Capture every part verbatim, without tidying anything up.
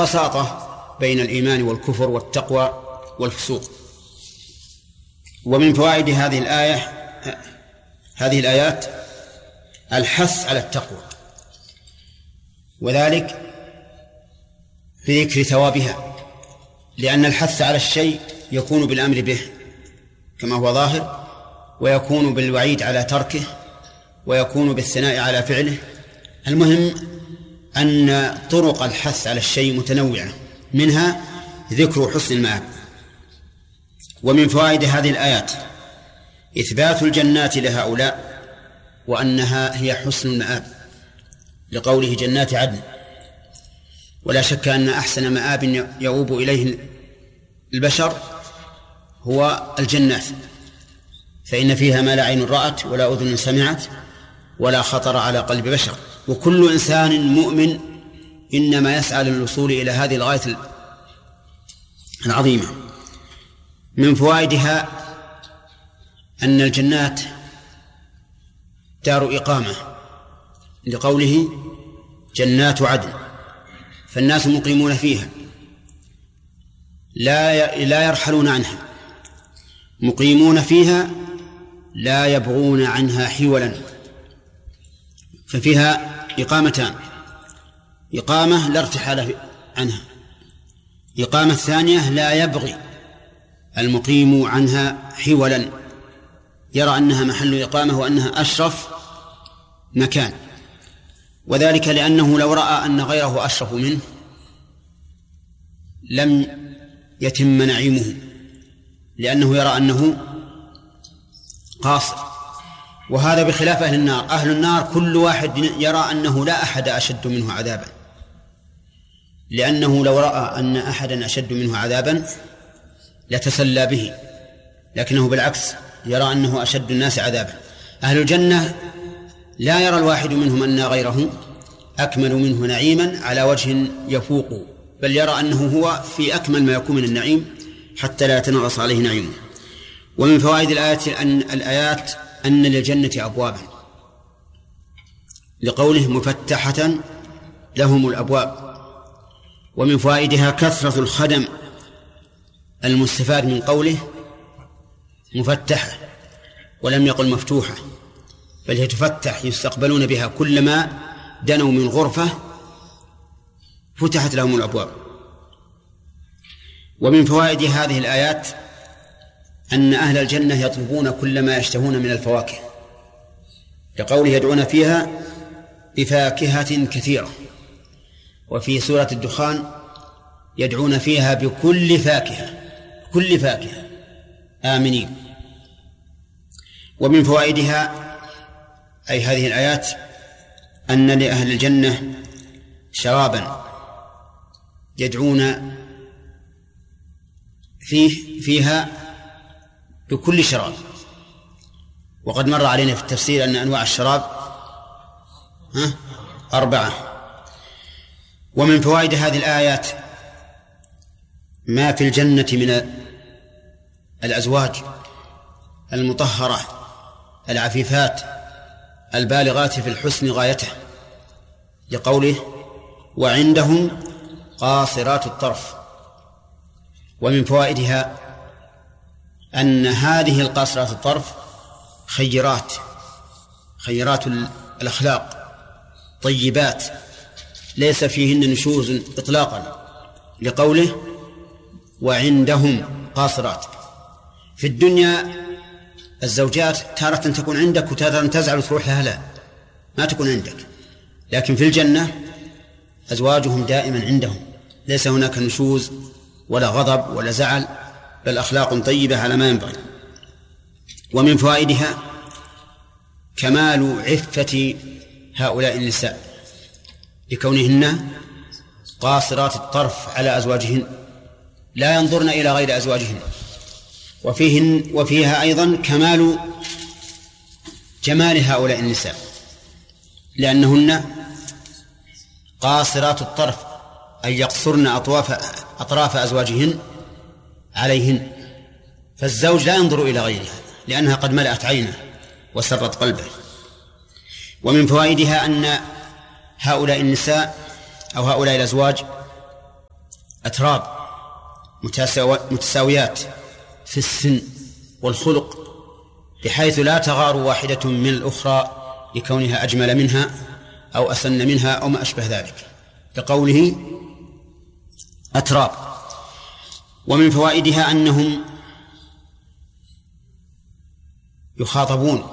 وساطة بين الإيمان والكفر والتقوى والفسوق. ومن فوائد هذه الآية هذه الآيات الحث على التقوى، وذلك بذكر ثوابها، لأن الحث على الشيء يكون بالأمر به كما هو ظاهر، ويكون بالوعيد على تركه، ويكون بالثناء على فعله. المهم أن طرق الحث على الشيء متنوعة، منها ذكر حسن المآب. ومن فوائد هذه الآيات إثبات الجنات لهؤلاء، وأنها هي حسن المآب، لقوله جنات عدن. ولا شك أن أحسن مآب يؤوب إليه البشر هو الجنات، فإن فيها ما لا عين رأت ولا أذن سمعت ولا خطر على قلب بشر. وكل إنسان مؤمن إنما يسعى للوصول إلى هذه الغاية العظيمة. من فوائدها أن الجنات دار إقامة، لقوله جنات عدن، فالناس مقيمون فيها لا لا يرحلون عنها، مقيمون فيها لا يبغون عنها حولا. ففيها إقامتان: إقامة لا ارتحال عنها، إقامة ثانية لا يبغي المقيم عنها حولا، يرى أنها محل إقامة وأنها أشرف مكان. وذلك لأنه لو رأى أن غيره أشرف منه لم يتم نعيمه، لأنه يرى أنه قاصر. وهذا بخلاف أهل النار. أهل النار كل واحد يرى أنه لا أحد أشد منه عذابا، لأنه لو رأى أن أحدا أشد منه عذابا لتسلى به، لكنه بالعكس يرى أنه أشد الناس عذابا. أهل الجنة لا يرى الواحد منهم أن غيره أكمل منه نعيما على وجه يفوق، بل يرى أنه هو في أكمل ما يكون من النعيم حتى لا يتنغص عليه نعيمه. ومن فوائد الآيات أن الآيات أن للجنة أبوابا، لقوله مفتحة لهم الأبواب. ومن فوائدها كثرة الخدم المستفاد من قوله مفتحة، ولم يقل مفتوحة، بل هي تفتح، يستقبلون بها كلما دنوا من غرفة فتحت لهم الأبواب. ومن فوائد هذه الآيات أن أهل الجنة يطلبون كل ما يشتهون من الفواكه، لقوله يدعون فيها بفاكهة كثيرة. وفي سورة الدخان يدعون فيها بكل فاكهة، كل فاكهة آمنين. ومن فوائدها أي هذه الآيات أن لأهل الجنة شرابا يدعون فيه فيها بكل شراب. وقد مر علينا في التفسير أن أنواع الشراب ها أربعة. ومن فوائد هذه الآيات ما في الجنة من الأزواج المطهرة العفيفات البالغات في الحسن غايته، لقوله وعندهم قاصرات الطرف. ومن فوائدها أن هذه القاصرات الطرف خيرات، خيرات الأخلاق، طيبات، ليس فيهن نشوز إطلاقا، لقوله وعندهم قاصرات. في الدنيا الزوجات تارة تكون عندك وتارة تزعل وتروح لها، لا ما تكون عندك، لكن في الجنة أزواجهم دائما عندهم، ليس هناك نشوز ولا غضب ولا زعل، بل أخلاق طيبة على ما ينبغي. ومن فوائدها كمال عفة هؤلاء النساء لكونهن قاصرات الطرف على أزواجهن، لا ينظرن إلى غير أزواجهن. وفيهن وفيها أيضا كمال جمال هؤلاء النساء، لأنهن قاصرات الطرف، أي يقصرن أطواف أطراف أزواجهن عليهن، فالزوج لا ينظر إلى غيرها لأنها قد ملأت عينه وسرت قلبه. ومن فوائدها أن هؤلاء النساء أو هؤلاء الأزواج أتراب متساويات في السن والخلق، بحيث لا تغار واحدة من الأخرى لكونها أجمل منها أو أسن منها أو ما أشبه ذلك، لقوله أتراب. ومن فوائدها أنهم يخاطبون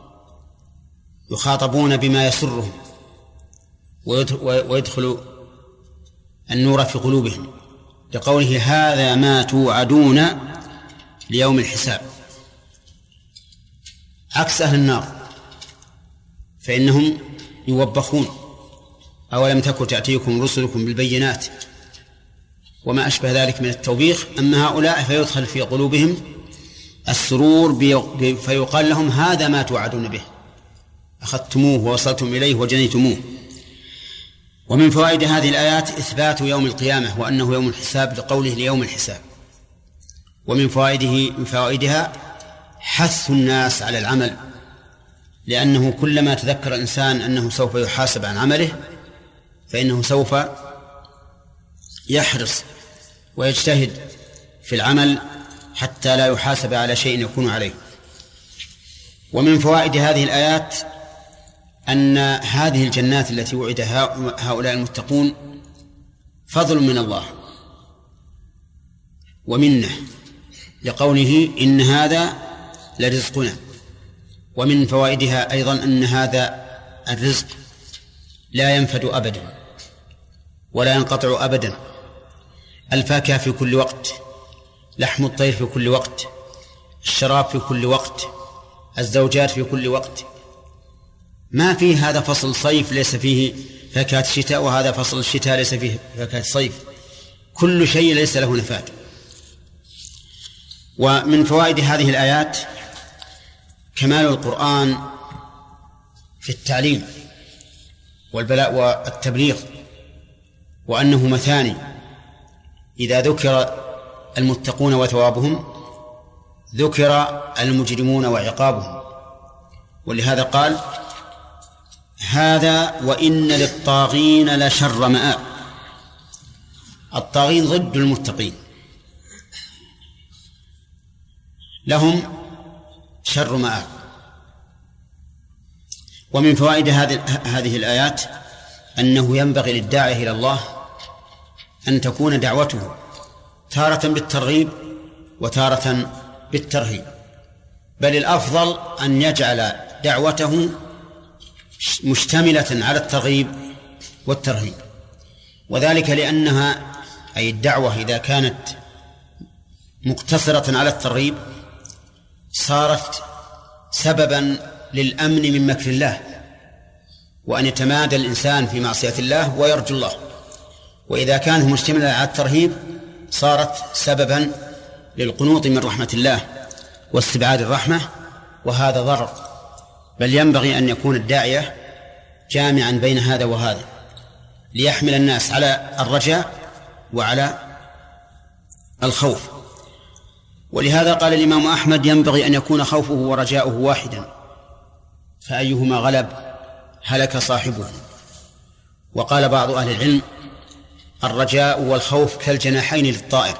يخاطبون بما يسرهم ويدخل النور في قلوبهم، لقوله هذا ما توعدون ليوم الحساب، عكس أهل النار فإنهم يوبخون أولم تكن تأتيكم رسلكم بالبينات وما أشبه ذلك من التوبيخ. أما هؤلاء فيدخل في قلوبهم السرور فيقال لهم هذا ما توعدون به، أخذتموه ووصلتم إليه وجنيتموه. ومن فوائد هذه الآيات إثبات يوم القيامة وأنه يوم الحساب، لقوله ليوم الحساب. ومن فوائده من فوائدها حث الناس على العمل، لأنه كلما تذكر الإنسان أنه سوف يحاسب عن عمله فإنه سوف يحرص ويجتهد في العمل حتى لا يحاسب على شيء يكون عليه. ومن فوائد هذه الآيات أن هذه الجنات التي وعد هؤلاء المتقون فضل من الله ومنه، لقوله إن هذا لرزقنا. ومن فوائدها أيضا أن هذا الرزق لا ينفد أبدا ولا ينقطع أبدا، الفاكهة في كل وقت، لحم الطير في كل وقت، الشراب في كل وقت، الزوجات في كل وقت، ما في هذا فصل صيف ليس فيه فاكهة الشتاء وهذا فصل الشتاء ليس فيه فاكهة صيف، كل شيء ليس له نفاد. ومن فوائد هذه الآيات كمال القرآن في التعليم والبلاء والتبليغ، وأنه مثاني، إذا ذكر المتقون وثوابهم ذكر المجرمون وعقابهم. ولهذا قال هذا وإن للطاغين لشر مآب. الطاغين ضد المتقين، لهم شر مآب. ومن فوائد هذه الآيات أنه ينبغي للداعي إلى الله أن تكون دعوته تارة بالترغيب وتارة بالترهيب، بل الأفضل أن يجعل دعوته مشتملة على الترغيب والترهيب، وذلك لأنها أي الدعوة إذا كانت مقتصرة على الترغيب صارت سببا للأمن من مكر الله وأن يتمادى الإنسان في معصية الله ويرجو الله، وإذا كانت مشتملة على الترهيب صارت سببا للقنوط من رحمة الله واستبعاد الرحمة، وهذا ضرر. بل ينبغي أن يكون الداعية جامعا بين هذا وهذا ليحمل الناس على الرجاء وعلى الخوف. ولهذا قال الإمام أحمد ينبغي أن يكون خوفه ورجاؤه واحدا، فأيهما غلب هلك صاحبه. وقال بعض أهل العلم الرجاء والخوف كالجناحين للطائر،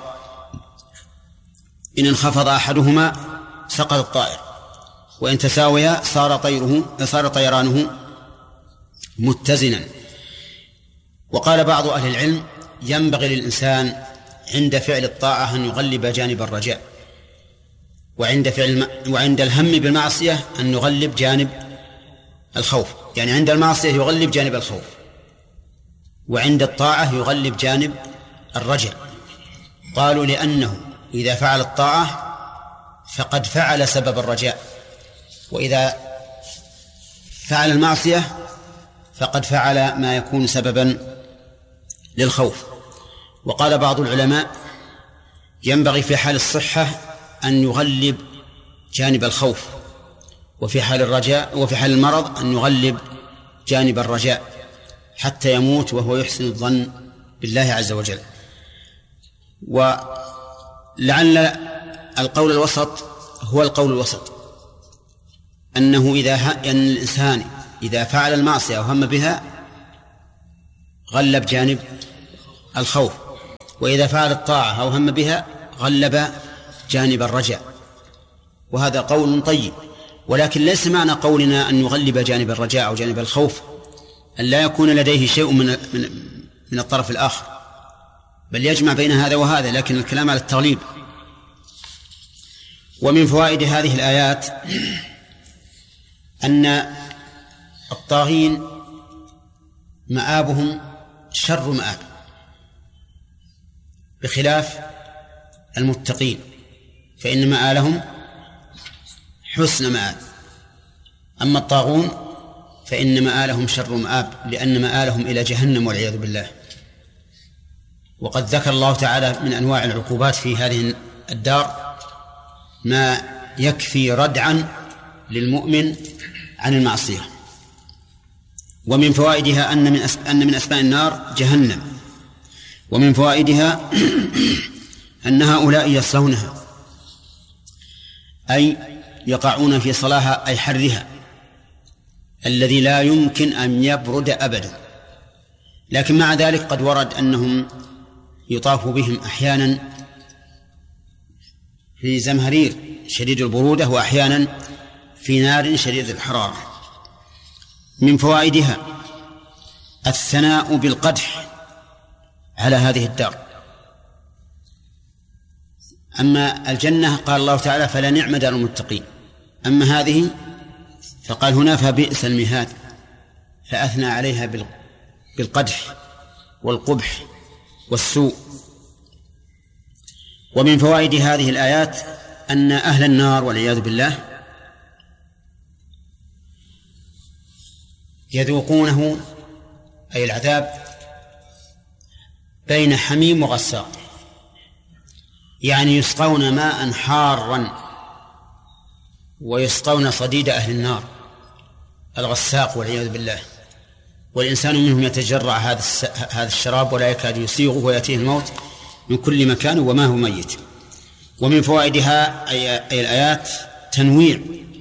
إن انخفض أحدهما سقط الطائر، وإن تساويا صار طيره صار طيرانه متزنا. وقال بعض أهل العلم ينبغي للإنسان عند فعل الطاعة أن يغلب جانب الرجاء، وعند فعل وعند الهم بالمعصية أن يغلب جانب الخوف، يعني عند المعصية يغلب جانب الخوف، وعند الطاعة يغلب جانب الرجاء. قالوا لأنه إذا فعل الطاعة فقد فعل سبب الرجاء، وإذا فعل المعصية فقد فعل ما يكون سببا للخوف. وقال بعض العلماء ينبغي في حال الصحة أن يغلب جانب الخوف، وفي حال الرجاء وفي حال المرض أن يغلب جانب الرجاء حتى يموت وهو يحسن الظن بالله عز وجل. ولعل القول الوسط هو القول الوسط، أنه إذا أن الإنسان إذا فعل المعصية وهم بها غلب جانب الخوف، وإذا فعل الطاعة أو هم بها غلب جانب الرجاء، وهذا قول طيب. ولكن ليس معنى قولنا أن يغلب جانب الرجاء أو جانب الخوف أن لا يكون لديه شيء من من من الطرف الآخر، بل يجمع بين هذا وهذا، لكن الكلام على التغليب. ومن فوائد هذه الآيات أن الطاغين مآبهم شر مآب بخلاف المتقين، فإن مآلهم حسن مآب. أما الطاغون فإن مآلهم شر مآب، لأن مآلهم إلى جهنم والعياذ بالله. وقد ذكر الله تعالى من أنواع العقوبات في هذه الدار ما يكفي ردعا للمؤمن عن المعصية. ومن فوائدها أن من أن من أسماء النار جهنم، ومن فوائدها أن هؤلاء يصلونها أي يقعون في صلاها أي حرها الذي لا يمكن أن يبرد أبدا. لكن مع ذلك قد ورد أنهم يطاف بهم أحيانا في زمهرير شديد البرودة وأحيانا في نار شديد الحرارة. من فوائدها الثناء بالقدح على هذه الدار. أما الجنة قال الله تعالى فلا نعم دار المتقين، أما هذه فقال هنا فبئس المهاد، فأثنى عليها بالقدح والقبح والسوء. ومن فوائد هذه الآيات أن أهل النار والعياذ بالله يذوقونه أي العذاب بين حميم وغساق، يعني يسقون ماء حارا ويسقون صديد أهل النار الغساق والعياذ بالله، والإنسان منهم يتجرع هذا هذا الشراب ولا يكاد يسيغه ويأتيه الموت من كل مكان وما هو ميت. ومن فوائدها أي الآيات تنويع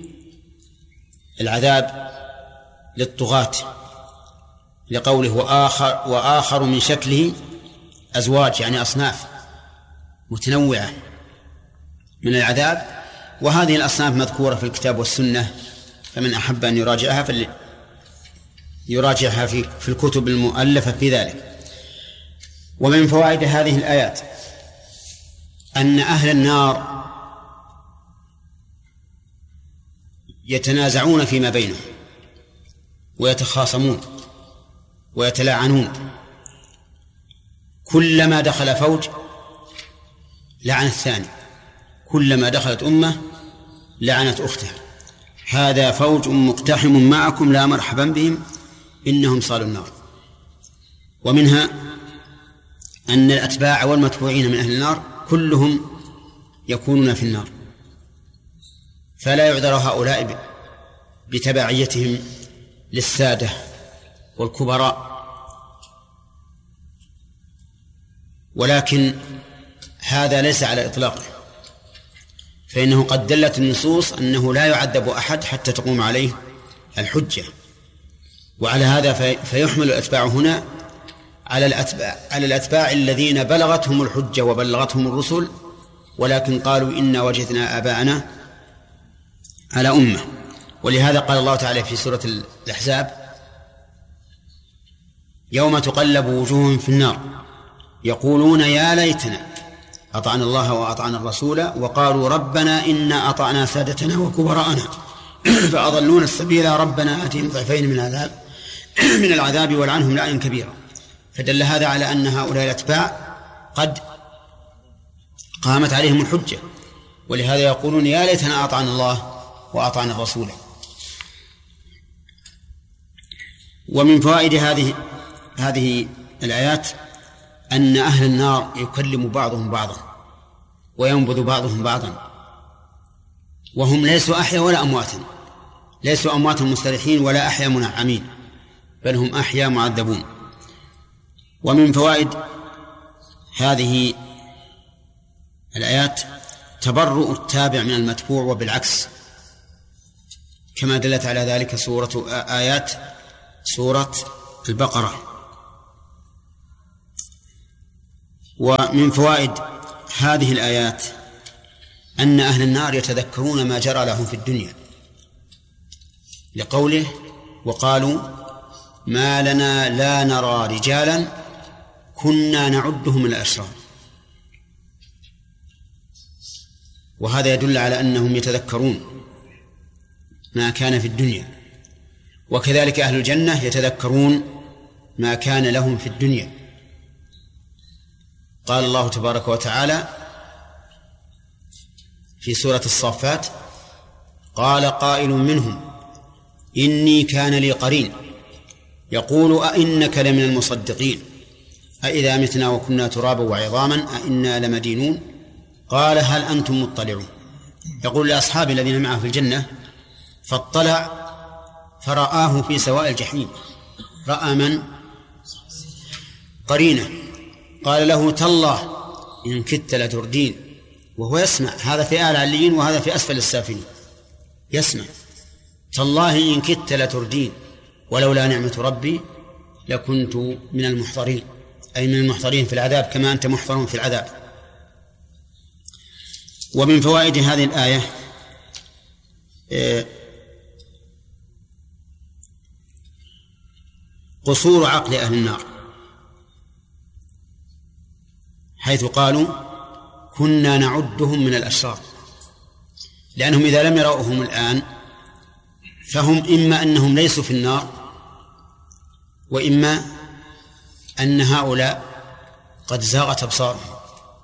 العذاب للطغاة، لقوله وآخر, وآخر من شكله أزواج، يعني أصناف متنوعة من العذاب، وهذه الأصناف مذكورة في الكتاب والسنة، فمن أحب أن يراجعها فليراجعها في, في الكتب المؤلفة في ذلك. ومن فوائد هذه الآيات أن أهل النار يتنازعون فيما بينهم ويتخاصمون ويتلاعنون، كلما دخل فوج لعن الثاني، كلما دخلت أمة لعنت أختها، هذا فوج مقتحم معكم لا مرحبا بهم إنهم صالوا النار. ومنها أن الأتباع والمتبوعين من أهل النار كلهم يكونون في النار، فلا يعذر هؤلاء بتبعيتهم للسادة والكبراء، ولكن هذا ليس على إطلاقه، فإنه قد دلت النصوص أنه لا يعذب أحد حتى تقوم عليه الحجة. وعلى هذا فيحمل الأتباع هنا على الأتباع, على الأتباع الذين بلغتهم الحجة وبلغتهم الرسل ولكن قالوا إنا وجدنا آباءنا على أمة. ولهذا قال الله تعالى في سورة الأحزاب يوم تقلب وجوههم في النار يقولون يا ليتنا أطعنا الله وأطعنا الرسول وقالوا ربنا إنا أطعنا سادتنا وكبراءنا فأضلون السبيل ربنا آتهم ضعفين من العذاب من العذاب والعنهم لعنا كبيرا. فدل هذا على أن هؤلاء الأتباع قد قامت عليهم الحجة، ولهذا يقولون يا ليتنا أطعنا الله وأطعنا الرسول. ومن فوائد هذه هذه الآيات أن أهل النار يكلم بعضهم بعضا وينبذ بعضهم بعضا، وهم ليسوا أحيا ولا أمواتا، ليسوا أمواتا مستريحين ولا أحيا منعمين، بل هم أحيا معذبون. ومن فوائد هذه الآيات تبرؤ التابع من المتبوع وبالعكس، كما دلت على ذلك سورة آيات سورة البقرة. ومن فوائد هذه الآيات أن أهل النار يتذكرون ما جرى لهم في الدنيا، لقوله وقالوا ما لنا لا نرى رجالا كنا نعدهم من الأشرار. وهذا يدل على أنهم يتذكرون ما كان في الدنيا، وكذلك أهل الجنة يتذكرون ما كان لهم في الدنيا. قال الله تبارك وتعالى في سورة الصافات قال قائل منهم إني كان لي قرين يقول أئنك لمن المصدقين أئذا متنا وكنا ترابا وعظاما أئنا لمدينون قال هل أنتم مطلعون. يقول لأصحاب الذين معه في الجنة فاطلع فرآه في سواء الجحيم، رأى من؟ قرينه. قال له تالله إن كدت لتردين، وهو يسمع، هذا في أعلى عليين وهذا في أسفل السافلين، يسمع تالله إن كدت لتردين ولولا نعمة ربي لكنت من المحضرين، أي من المحضرين في العذاب كما أنت محضر في العذاب. ومن فوائد هذه الآية قصور عقل أهل النار، حيث قالوا كنا نعدهم من الأشرار، لأنهم إذا لم يرؤهم الآن فهم إما أنهم ليسوا في النار وإما أن هؤلاء قد زاغت أبصارهم.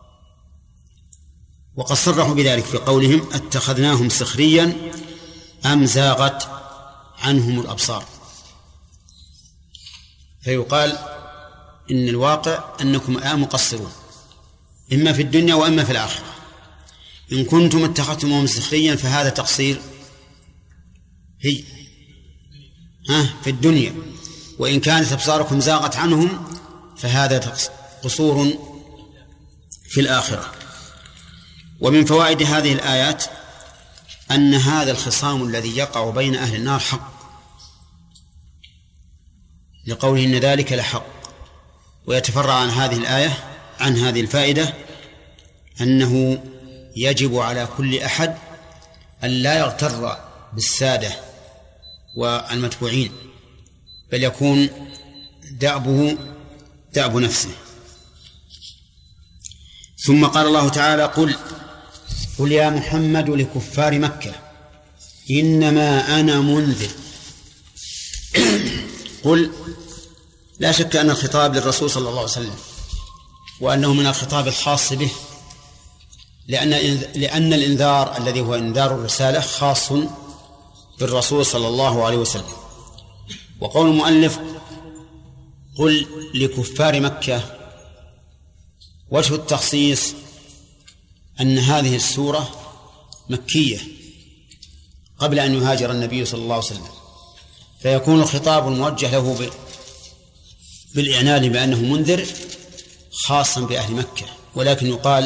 وقد صرحوا بذلك في قولهم اتخذناهم سخريا أم زاغت عنهم الأبصار. فيقال إن الواقع أنكم الآن مقصرون إما في الدنيا وإما في الآخرة. إن كنتم اتخذتموهم سخريا فهذا تقصير هي ها في الدنيا، وإن كانت أبصاركم زاغت عنهم فهذا قصور في الآخرة. ومن فوائد هذه الآيات أن هذا الخصام الذي يقع بين أهل النار حق، لقوله إن ذلك لحق. ويتفرع عن هذه الآية عن هذه الفائدة أنه يجب على كل أحد أن لا يغتر بالسادة والمتبوعين، بل يكون دأبه دأب نفسه. ثم قال الله تعالى قل قل يا محمد لكفار مكة إنما أنا منذر. قل لا شك أن الخطاب للرسول صلى الله عليه وسلم، وأنه من الخطاب الخاص به، لأن لأن الإنذار الذي هو إنذار الرسالة خاص بالرسول صلى الله عليه وسلم. وقول المؤلف قل لكفار مكة، وجه التخصيص أن هذه السورة مكية قبل أن يهاجر النبي صلى الله عليه وسلم، فيكون الخطاب الموجه له بالإعلان بأنه منذر خاصا بأهل مكة. ولكن يقال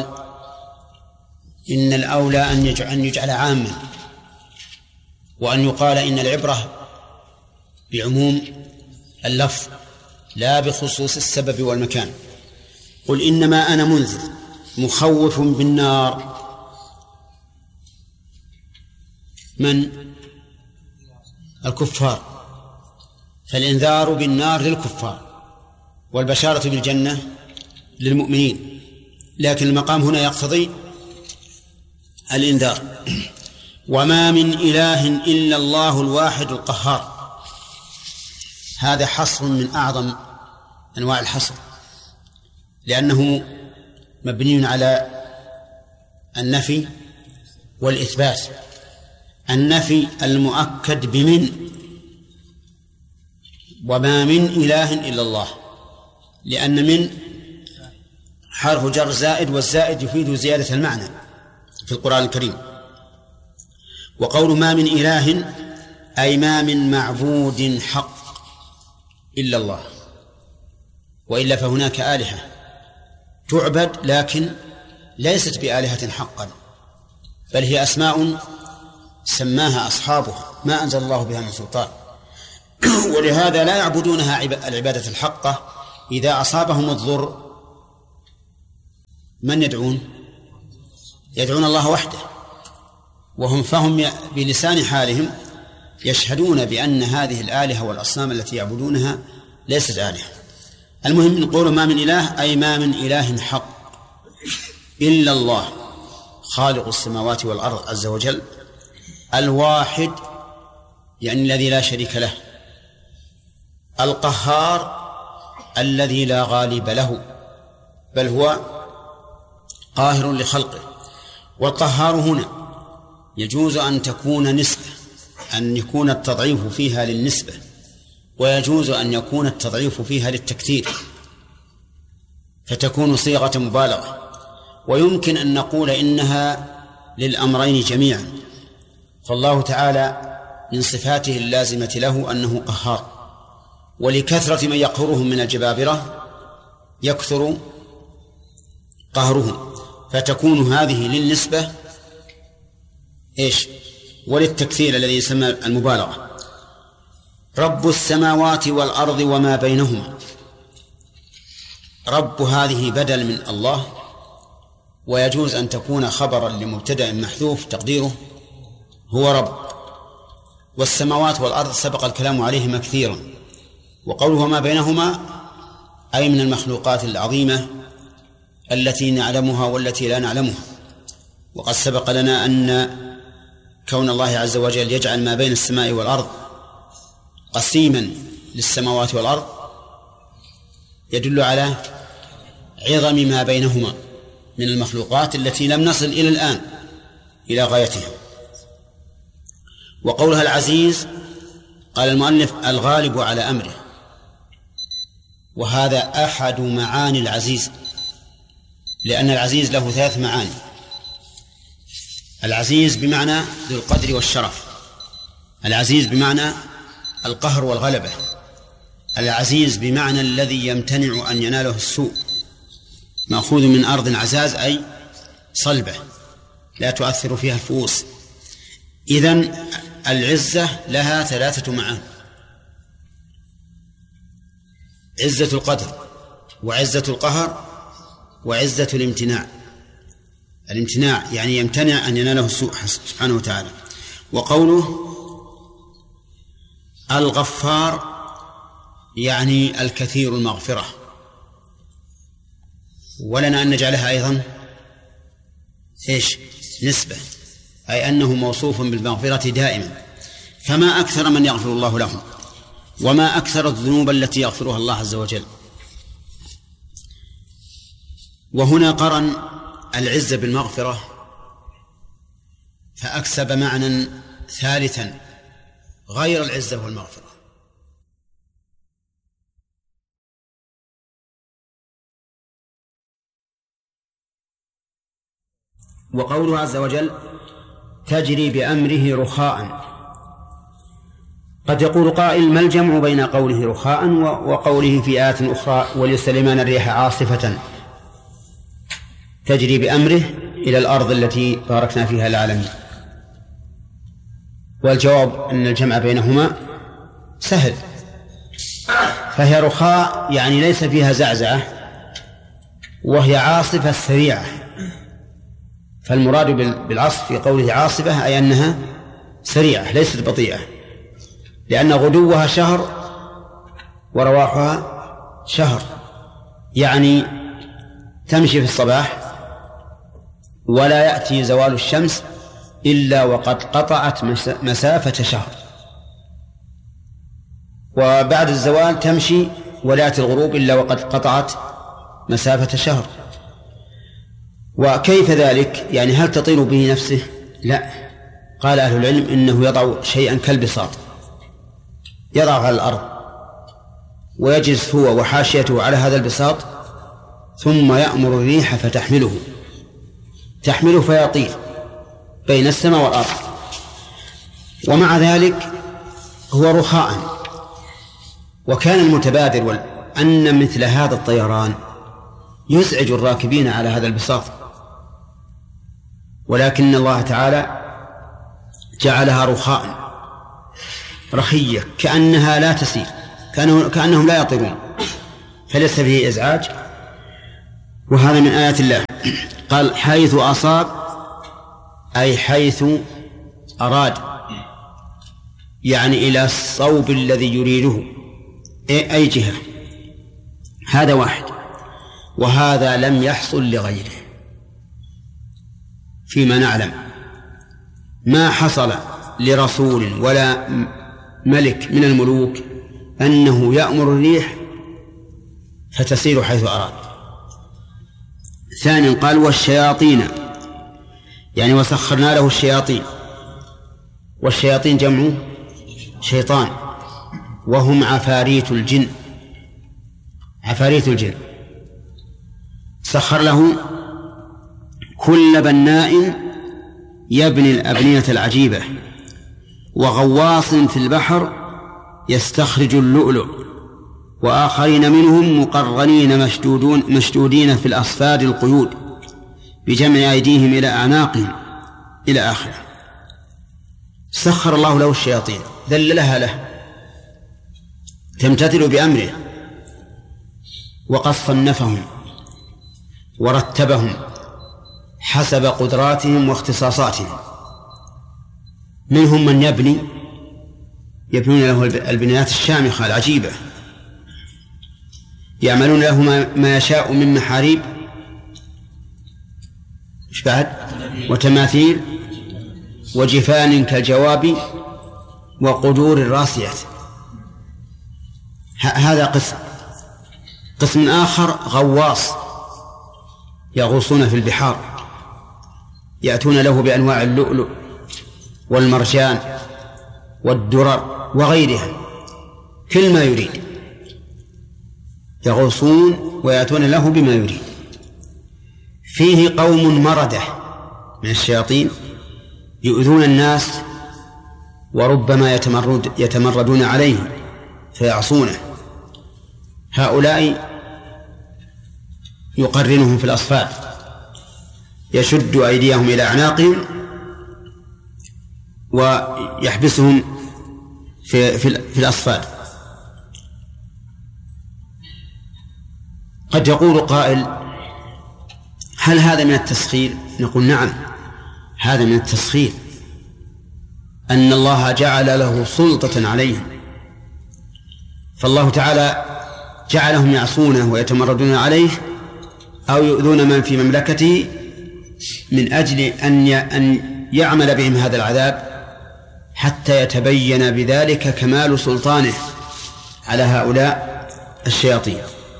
إن الأولى أن يجعل, أن يجعل عاما، وأن يقال إن العبرة بعموم اللفظ لا بخصوص السبب والمكان. قل إنما أنا منذر مخوف بالنار. من؟ الكفار، فالإنذار بالنار للكفار والبشارة بالجنة للمؤمنين، لكن المقام هنا يقتضي الإنذار. وما من إله إلا الله الواحد القهار. هذا حصر من أعظم أنواع الحصر، لأنه مبني على النفي والإثبات. النفي المؤكد بمن، وما من إله إلا الله، لأن من حرف جر زائد، والزائد يفيد زيادة المعنى في القرآن الكريم. وقول ما من إله أي ما من معبود حق إلا الله، وإلا فهناك آلهة تعبد لكن ليست بآلهة حقا، بل هي أسماء سماها أصحابه ما أنزل الله بها من سلطان. ولهذا لا يعبدونها العبادة الحقة إذا أصابهم الضر من يدعون؟ يدعون الله وحده، وهم فهم بلسان حالهم يشهدون بأن هذه الآلهة والأصنام التي يعبدونها ليست آلهة. المهم نقول ما من إله، أي ما من إله حق إلا الله خالق السماوات والأرض عز وجل الواحد، يعني الذي لا شريك له، القهار الذي لا غالب له بل هو قاهر لخلقه. والقهار هنا يجوز أن تكون نسبة، أن يكون التضعيف فيها للنسبة، ويجوز أن يكون التضعيف فيها للتكثير فتكون صيغة مبالغة، ويمكن أن نقول إنها للأمرين جميعا. فالله تعالى من صفاته اللازمة له أنه قهار، ولكثرة من يقهرهم من الجبابرة يكثر قهرهم، فتكون هذه للنسبة إيش؟ وللتكثير الذي يسمى المبالغة. رب السماوات والأرض وما بينهما، رب هذه بدل من الله، ويجوز أن تكون خبرا لمبتدأ محذوف تقديره هو رب. والسماوات والأرض سبق الكلام عليهما كثيرا، وقوله ما بينهما أي من المخلوقات العظيمة التي نعلمها والتي لا نعلمها. وقد سبق لنا أن كون الله عز وجل يجعل ما بين السماء والأرض قسيما للسماوات والأرض يدل على عظم ما بينهما من المخلوقات التي لم نصل إلى الآن إلى غايتها. وقولها العزيز قال المؤلف الغالب على أمره، وهذا أحد معاني العزيز، لأن العزيز له ثلاث معاني. العزيز بمعنى ذو القدر والشرف، العزيز بمعنى القهر والغلبة، العزيز بمعنى الذي يمتنع أن يناله السوء، مأخوذ من أرض عزاز أي صلبة لا تؤثر فيها الفؤوس. إذن العزة لها ثلاثة معاني: عزة القدر، وعزة القهر، وعزة الامتناع. الامتناع يعني يمتنع أن يناله السوء سبحانه وتعالى. وقوله الغفار يعني الكثير المغفرة، ولنا أن نجعلها أيضا إيش؟ نسبة، أي أنه موصوف بالمغفرة دائما. فما أكثر من يغفر الله لهم، وما أكثر الذنوب التي يغفرها الله عز وجل. وهنا قرن العزة بالمغفرة فأكسب معنى ثالثا غير العزة والمغفرة. وقوله عز وجل تجري بأمره رخاء. قد يقول قائل ما الجمع بين قوله رخاء وقوله في آيات أخرى ولسليمان الريح عاصفة تجري بأمره إلى الأرض التي باركنا فيها العالمين؟ والجواب أن الجمع بينهما سهل، فهي رخاء يعني ليس فيها زعزعة، وهي عاصفة سريعة. فالمراد بالعصف في قوله عاصفة أي أنها سريعة ليست بطيئة، لأن غدوها شهر ورواحها شهر، يعني تمشي في الصباح ولا يأتي زوال الشمس إلا وقد قطعت مسافة شهر، وبعد الزوال تمشي ولا يأتي الغروب إلا وقد قطعت مسافة شهر. وكيف ذلك؟ يعني هل تطير به نفسه؟ لا، قال أهل العلم إنه يضع شيئا كالبساط، يضع على الأرض ويجلس هو وحاشيته على هذا البساط، ثم يأمر الريح فتحمله تحمله فيطير بين السماء والأرض. ومع ذلك هو رخاء. وكان المتبادر أن مثل هذا الطيران يزعج الراكبين على هذا البساط، ولكن الله تعالى جعلها رخاء رخية كأنها لا تسير، كأنهم لا يطيرون، فليس فيه إزعاج وهذا من آيات الله. قال حيث أصاب أي حيث أراد، يعني إلى الصوب الذي يريده، أي جهة. هذا واحد. وهذا لم يحصل لغيره فيما نعلم، ما حصل لرسول ولا ملك من الملوك أنه يأمر الريح فتسير حيث أراد. ثانيا قال والشياطين، يعني وسخرنا له الشياطين، والشياطين جمع شيطان، وهم عفاريت الجن. عفاريت الجن سخر له كل بناء يبني الأبنية العجيبة، وغواص في البحر يستخرج اللؤلؤ، وآخرين منهم مقرنين مشدودون مشدودين في الأصفاد القيود بجمع أيديهم إلى أعناقهم إلى آخره. سخر الله له الشياطين، ذللها له تمتثل بأمره، وقد صنفهم ورتبهم حسب قدراتهم واختصاصاتهم. منهم من يبني يبنون له البنايات الشامخة العجيبة، يعملون له ما يشاء من محاريب إيش بعد وتماثيل وجفان كالجواب وقدور الراسيات. هذا قسم. قسم آخر غواص يغوصون في البحار، يأتون له بأنواع اللؤلؤ والمرجان والدرر وغيرها، كل ما يريد يغوصون ويأتون له بما يريد. فيه قوم مردة من الشياطين يؤذون الناس وربما يتمرد يتمردون عليه فيعصونه. هؤلاء يقرنهم في الأصفاد، يشد أيديهم إلى أعناقهم ويحبسهم في, في, في الأصفاد. قد يقول قائل هل هذا من التسخير؟ نقول نعم، هذا من التسخير، أن الله جعل له سلطة عليهم، فالله تعالى جعلهم يعصونه ويتمردون عليه أو يؤذون من في مملكته من أجل أن يعمل بهم هذا العذاب حتى يتبين بذلك كمال سلطانه على هؤلاء الشياطين.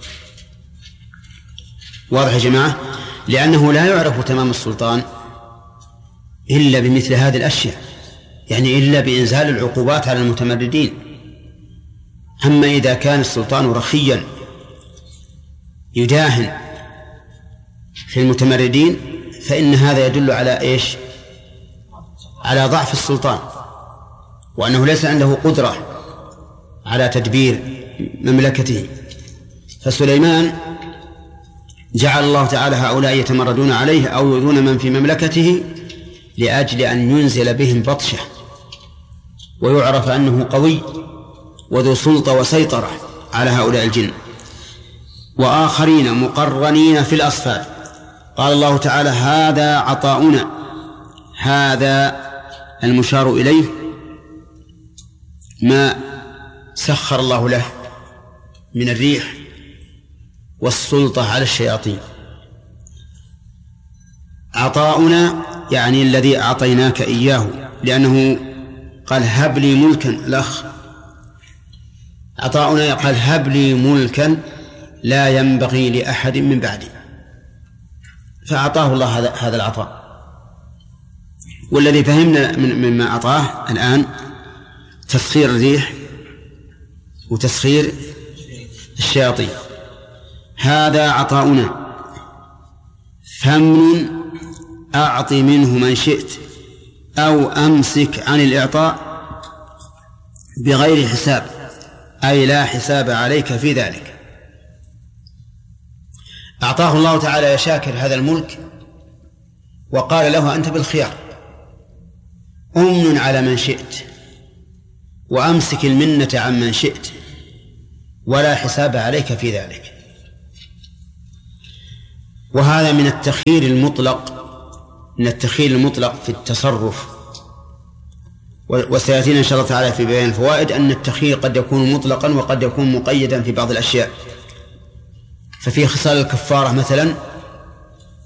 واضح يا جماعة؟ لأنه لا يعرف تمام السلطان إلا بمثل هذه الأشياء، يعني إلا بإنزال العقوبات على المتمردين. أما إذا كان السلطان رخيا يداهن في المتمردين فإن هذا يدل على إيش؟ على ضعف السلطان، وأنه ليس عنده قدرة على تدبير مملكته. فسليمان جعل الله تعالى هؤلاء يتمردون عليه أو يؤذون من في مملكته لأجل أن ينزل بهم بطشة ويعرف أنه قوي وذو سلطة وسيطرة على هؤلاء الجن. وآخرين مقرنين في الأصفاد. قال الله تعالى هذا عطاؤنا، هذا المشار إليه ما سخر الله له من الريح والسلطة على الشياطين. عطاؤنا يعني الذي أعطيناك إياه، لأنه قال هب لي ملكا، الأخ عطاؤنا قال هب لي ملكا لا ينبغي لأحد من بعدي، فأعطاه الله هذا هذا العطاء. والذي فهمنا مما أعطاه الآن تسخير الريح وتسخير الشياطين. هذا عطاؤنا فمن أعط منه من شئت أو أمسك عن الإعطاء بغير حساب، أي لا حساب عليك في ذلك. أعطاه الله تعالى يا شاكر هذا الملك وقال له أنت بالخيار، أمن على من شئت وأمسك المنة عن من شئت ولا حساب عليك في ذلك. وهذا من التخيير المطلق من التخيير المطلق في التصرف. وسيأتينا إن شاء الله تعالى في بيان الفوائد أن التخيير قد يكون مطلقا وقد يكون مقيدا في بعض الأشياء. ففي خصال الكفارة مثلا